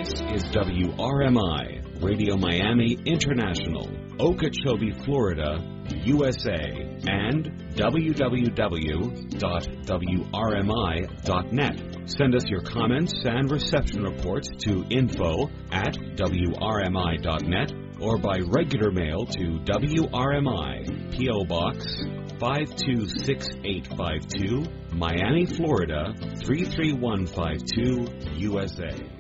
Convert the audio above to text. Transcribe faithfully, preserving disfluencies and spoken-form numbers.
This is W R M I, Radio Miami International, Okeechobee, Florida, U S A, and w w w dot w r m i dot net. Send us your comments and reception reports to info at w r m i dot net or by regular mail to W R M I, P O. Box five two six eight five two, Miami, Florida three three one five two, U S A.